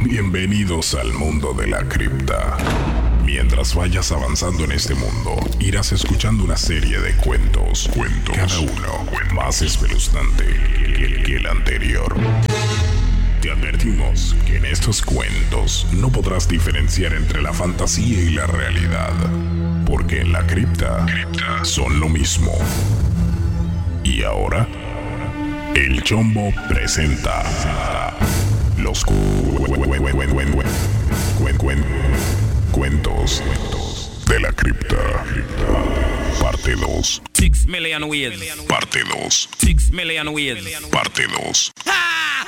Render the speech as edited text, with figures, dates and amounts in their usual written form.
Bienvenidos al mundo de la cripta. Mientras vayas avanzando en este mundo, irás escuchando una serie de cuentos, cada uno más espeluznante que el anterior. Te advertimos que en estos cuentos no podrás diferenciar entre la fantasía y la realidad, porque en la cripta son lo mismo. Y ahora, el Chombo presenta los cuentos de la cripta, parte 2. 6 million ways. Parte 2. 6 million ways. Parte 2.